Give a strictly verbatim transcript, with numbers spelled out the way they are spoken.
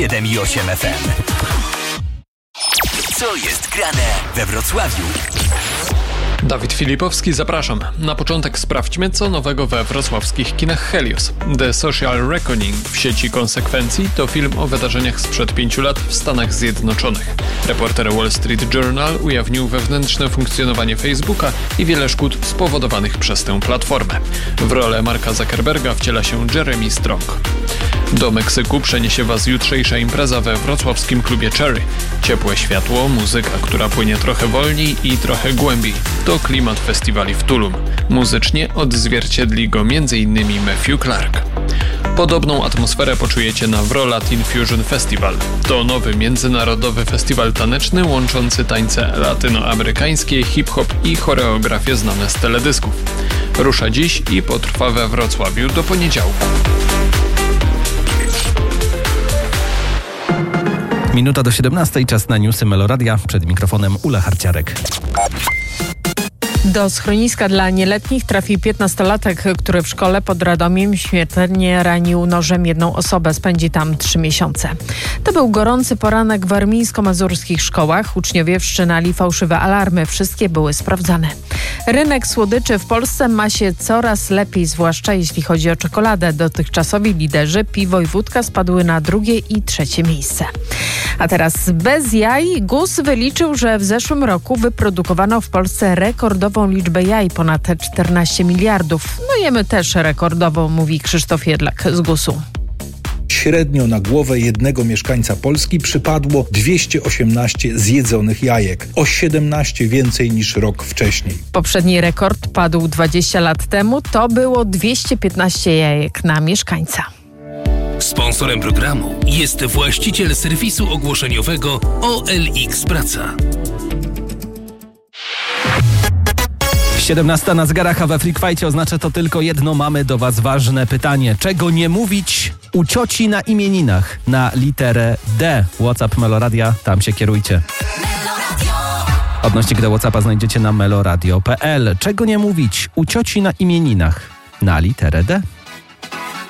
jeden i osiem F M. Co jest grane we Wrocławiu? Dawid Filipowski, zapraszam. Na początek sprawdźmy, co nowego we wrocławskich kinach Helios. The Social Reckoning w sieci Konsekwencji to film o wydarzeniach sprzed pięciu lat w Stanach Zjednoczonych. Reporter Wall Street Journal ujawnił wewnętrzne funkcjonowanie Facebooka i wiele szkód spowodowanych przez tę platformę. W rolę Marka Zuckerberga wciela się Jeremy Strong. Do Meksyku przeniesie Was jutrzejsza impreza we wrocławskim klubie Cherry. Ciepłe światło, muzyka, która płynie trochę wolniej i trochę głębiej. To klimat festiwali w Tulum. Muzycznie odzwierciedli go między innymi Matthew Clark. Podobną atmosferę poczujecie na Wro Latin Fusion Festival. To nowy międzynarodowy festiwal taneczny łączący tańce latynoamerykańskie, hip-hop i choreografie znane z teledysków. Rusza dziś i potrwa we Wrocławiu do poniedziałku. Minuta do siedemnastej, czas na newsy Meloradia. Przed mikrofonem Ula Harciarek. Do schroniska dla nieletnich trafi piętnastolatek, który w szkole pod Radomiem śmiertelnie ranił nożem jedną osobę. Spędzi tam trzy miesiące. To był gorący poranek w warmińsko-mazurskich szkołach. Uczniowie wszczynali fałszywe alarmy. Wszystkie były sprawdzane. Rynek słodyczy w Polsce ma się coraz lepiej, zwłaszcza jeśli chodzi o czekoladę. Dotychczasowi liderzy piwo i wódka spadły na drugie i trzecie miejsce. A teraz bez jaj. G U S wyliczył, że w zeszłym roku wyprodukowano w Polsce rekordową liczbę jaj, ponad czternaście miliardów. No jemy też rekordowo, mówi Krzysztof Jedlak z G U S-u. Średnio na głowę jednego mieszkańca Polski przypadło dwieście osiemnaście zjedzonych jajek. O siedemnaście więcej niż rok wcześniej. Poprzedni rekord padł dwadzieścia lat temu. To było dwieście piętnaście jajek na mieszkańca. Sponsorem programu jest właściciel serwisu ogłoszeniowego O L X Praca. siedemnasta na zegarach, a we Freak Fightie oznacza to tylko jedno. Mamy do Was ważne pytanie. Czego nie mówić u cioci na imieninach na literę D? WhatsApp Meloradia, tam się kierujcie. Odnośnik do WhatsAppa znajdziecie na meloradio kropka p l. Czego nie mówić u cioci na imieninach na literę D?